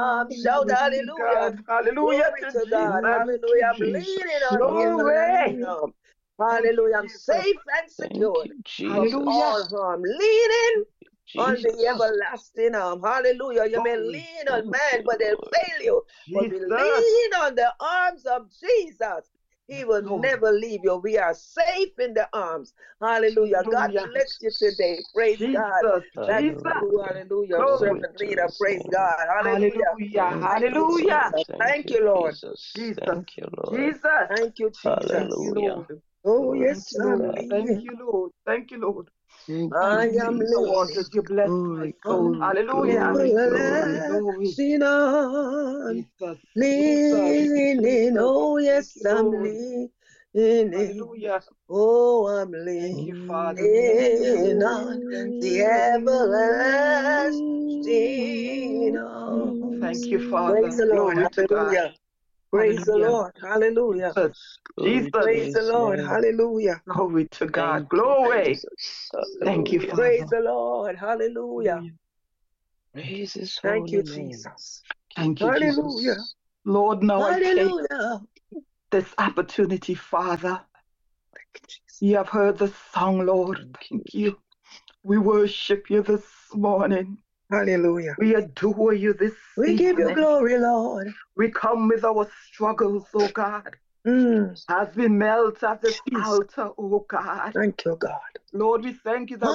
Shout hallelujah. Hallelujah Glory to God. Hallelujah. I'm leaning on Him. Glory. Hallelujah. I'm safe and secure from all harm. Leaning on the everlasting arm. Hallelujah. You may lean on man, but they'll fail you. But we lean on the arms of Jesus. He will never leave you. We are safe in the arms. Hallelujah. God bless you today. Praise God. That's true. Hallelujah. Servant leader. Praise God. Hallelujah. Hallelujah. Thank you, Lord. Jesus. Thank you, Lord. Jesus. Thank you, Jesus. Hallelujah. Oh, yes, I'm Thank you, Lord. Thank you, Lord. I am Waters, you bless my soul. Hallelujah. Leaning on, leaning. Oh, yes, I'm leaning. Hallelujah. Oh, I'm Thank you, leaning Father. on the everlasting arms. Thank you, Father. Praise the Lord. Glory to God. Hallelujah. Praise the Lord. Hallelujah. Jesus. Praise the Lord. Hallelujah. Glory to God. Glory. Thank you, Father. Praise the Lord. Hallelujah. Praise His Thank you, holy name. Jesus. Thank you, Hallelujah. Jesus. Lord, now Hallelujah. I take this opportunity, Father. Thank you, Jesus. You have heard the song, Lord. Thank you. We worship you this morning. Hallelujah. We adore you this We give you glory, Lord. We come with our struggles, oh God. Mm. As we melt at this altar, oh God. Thank you, God. Lord, we thank you that